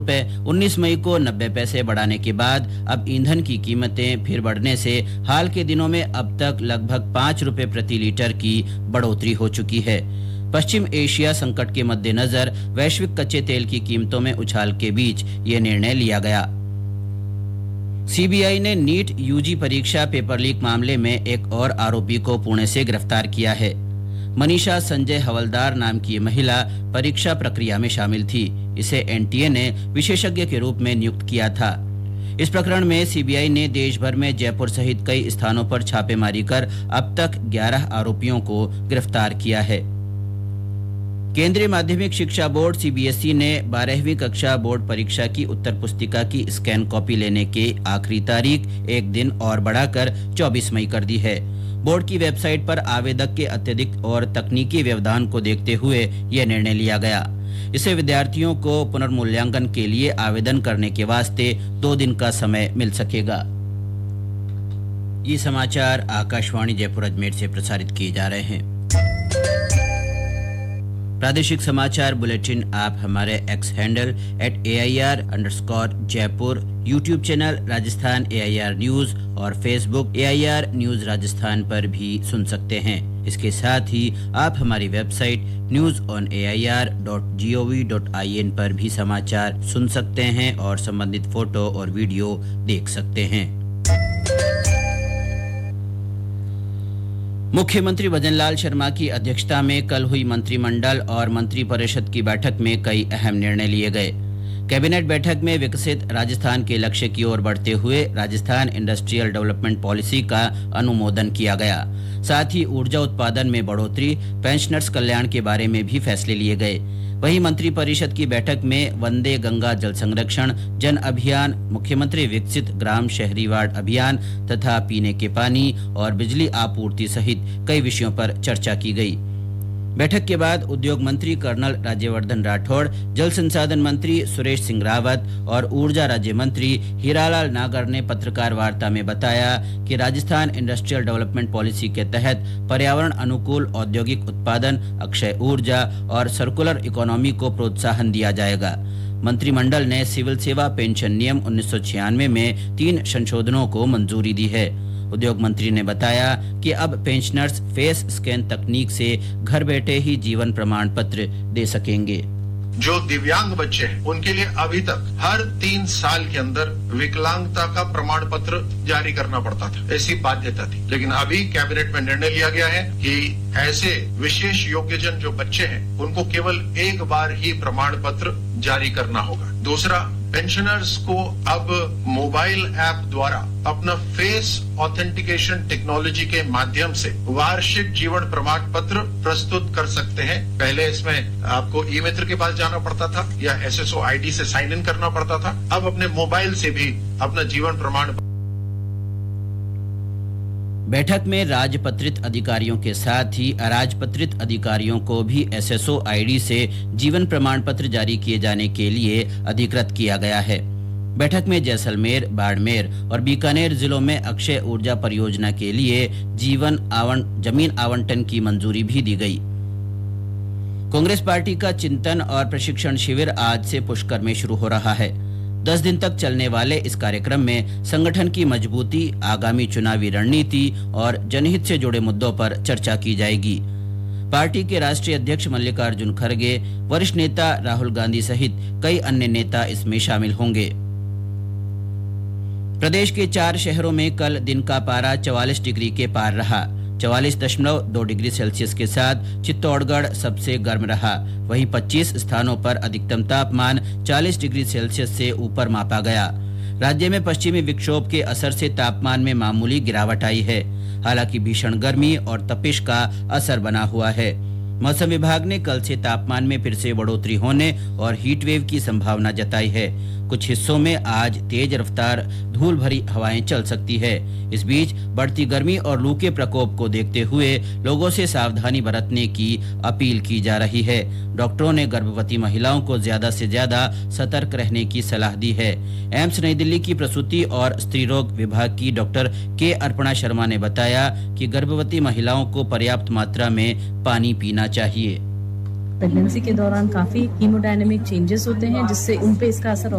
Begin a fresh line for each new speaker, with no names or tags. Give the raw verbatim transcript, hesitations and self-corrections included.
रुपए उन्नीस मई को नब्बे पैसे बढ़ाने के बाद अब ईंधन की कीमतें फिर बढ़ने से हाल के दिनों में अब तक लगभग पाँच रुपए प्रति लीटर की बढ़ोतरी हो चुकी है। पश्चिम एशिया संकट के मद्देनजर वैश्विक कच्चे तेल की कीमतों में उछाल के बीच ये निर्णय लिया गया। सीबीआई ने नीट यूजी परीक्षा पेपर लीक मामले में एक और आरोपी को पुणे से गिरफ्तार किया है। मनीषा संजय हवलदार नाम की महिला परीक्षा प्रक्रिया में शामिल थी। इसे एनटीए ने विशेषज्ञ के रूप में नियुक्त किया था। इस प्रकरण में सीबीआई ने देश भर में जयपुर सहित कई स्थानों पर छापेमारी कर अब तक ग्यारह आरोपियों को गिरफ्तार किया है। केंद्रीय माध्यमिक शिक्षा बोर्ड सीबीएसई ने बारहवीं कक्षा बोर्ड परीक्षा की उत्तर पुस्तिका की स्कैन कॉपी लेने की आखिरी तारीख एक दिन और बढ़ाकर चौबीस मई कर दी है। बोर्ड की वेबसाइट पर आवेदक के अत्यधिक और तकनीकी व्यवधान को देखते हुए यह निर्णय लिया गया। इसे विद्यार्थियों को पुनर्मूल्यांकन के लिए आवेदन करने के वास्ते दो दिन का समय मिल सकेगा। ये समाचार आकाशवाणी जयपुर अजमेर से प्रसारित किए जा रहे हैं। प्रादेशिक समाचार बुलेटिन आप हमारे x handle at A I R underscore Jaipur, YouTube channel Rajasthan A I R news और Facebook A I R news Rajasthan पर भी सुन सकते हैं। इसके साथ ही आप हमारी website news on A I R dot G O V dot I N पर भी समाचार सुन सकते हैं और संबंधित फोटो और वीडियो देख सकते हैं। मुख्यमंत्री भजनलाल शर्मा की अध्यक्षता में कल हुई मंत्रिमंडल और मंत्रिपरिषद की बैठक में कई अहम निर्णय लिए गए। कैबिनेट बैठक में विकसित राजस्थान के लक्ष्य की ओर बढ़ते हुए राजस्थान इंडस्ट्रियल डेवलपमेंट पॉलिसी का अनुमोदन किया गया। साथ ही ऊर्जा उत्पादन में बढ़ोतरी, पेंशनर्स कल्याण के बारे में भी फैसले लिए गए। वहीं मंत्रिपरिषद की बैठक में वंदे गंगा जल संरक्षण जन अभियान, मुख्यमंत्री विकसित ग्राम शहरी वार्ड अभियान तथा पीने के पानी और बिजली आपूर्ति सहित कई विषयों पर चर्चा की गई। बैठक के बाद उद्योग मंत्री कर्नल राज्यवर्धन राठौड़, जल संसाधन मंत्री सुरेश सिंह रावत और ऊर्जा राज्य मंत्री हीरालाल नागर ने पत्रकार वार्ता में बताया कि राजस्थान इंडस्ट्रियल डेवलपमेंट पॉलिसी के तहत पर्यावरण अनुकूल औद्योगिक उत्पादन, अक्षय ऊर्जा और सर्कुलर इकोनॉमी को प्रोत्साहन दिया जाएगा। मंत्रिमंडल ने सिविल सेवा पेंशन नियम उन्नीस सौ छियानवे में तीन संशोधनों को मंजूरी दी है। उद्योग मंत्री ने बताया कि अब पेंशनर्स फेस स्कैन तकनीक से घर बैठे ही जीवन प्रमाण पत्र दे सकेंगे।
जो दिव्यांग बच्चे हैं उनके लिए अभी तक हर तीन साल के अंदर विकलांगता का प्रमाण पत्र जारी करना पड़ता था, ऐसी बाध्यता थी। लेकिन अभी कैबिनेट में निर्णय लिया गया है कि ऐसे विशेष योग्यजन जो बच्चे हैं उनको केवल एक बार ही प्रमाण पत्र जारी करना होगा। दूसरा, पेंशनर्स को अब मोबाइल ऐप द्वारा अपना फेस ऑथेंटिकेशन टेक्नोलॉजी के माध्यम से वार्षिक जीवन प्रमाण पत्र प्रस्तुत कर सकते हैं। पहले इसमें आपको ई मित्र के पास जाना पड़ता था या S S O I D से साइन इन करना पड़ता था। अब अपने मोबाइल से भी अपना जीवन प्रमाण।
बैठक में राजपत्रित अधिकारियों के साथ ही अराजपत्रित अधिकारियों को भी S S O I D से जीवन प्रमाण पत्र जारी किए जाने के लिए अधिकृत किया गया है। बैठक में जैसलमेर, बाड़मेर और बीकानेर जिलों में अक्षय ऊर्जा परियोजना के लिए जीवन आवन जमीन आवंटन की मंजूरी भी दी गई। कांग्रेस पार्टी का चिंतन और प्रशिक्षण शिविर आज से पुष्कर में शुरू हो रहा है। दस दिन तक चलने वाले इस कार्यक्रम में संगठन की मजबूती, आगामी चुनावी रणनीति और जनहित से जुड़े मुद्दों पर चर्चा की जाएगी। पार्टी के राष्ट्रीय अध्यक्ष मल्लिकार्जुन खड़गे, वरिष्ठ नेता राहुल गांधी सहित कई अन्य नेता इसमें शामिल होंगे। प्रदेश के चार शहरों में कल दिन का पारा चौवालीस डिग्री के पार रहा। चौवालीस दशमलव दो डिग्री सेल्सियस के साथ चित्तौड़गढ़ सबसे गर्म रहा। वहीं पच्चीस स्थानों पर अधिकतम तापमान चालीस डिग्री सेल्सियस से ऊपर मापा गया। राज्य में पश्चिमी विक्षोभ के असर से तापमान में मामूली गिरावट आई है। हालांकि भीषण गर्मी और तपिश का असर बना हुआ है। मौसम विभाग ने कल से तापमान में फिर से बढ़ोतरी होने और हीट वेव की संभावना जताई है। कुछ हिस्सों में आज तेज रफ्तार धूल भरी हवाएं चल सकती है। इस बीच बढ़ती गर्मी और लू के प्रकोप को देखते हुए लोगों से सावधानी बरतने की अपील की जा रही है। डॉक्टरों ने गर्भवती महिलाओं को ज्यादा से ज्यादा सतर्क रहने की सलाह दी है। एम्स नई दिल्ली की प्रसूति और स्त्री रोग विभाग की डॉक्टर के अर्पणा शर्मा ने बताया कि गर्भवती महिलाओं को पर्याप्त मात्रा में पानी पीना चाहिए।
प्रेगनेंसी के दौरान काफी हीमोडायनेमिक चेंजेस होते हैं जिससे उन पे इसका असर